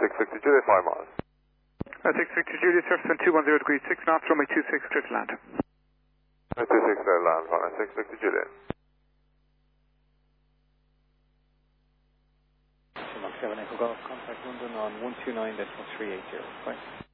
660 Juliet, 5 miles. 660 Juliet, surface on 210 degrees, 6 knots, runway 26, clear to land. 26 clear to land, 660 Juliet. Mach 7 Echo Golf, contact London on 129.380. Bye.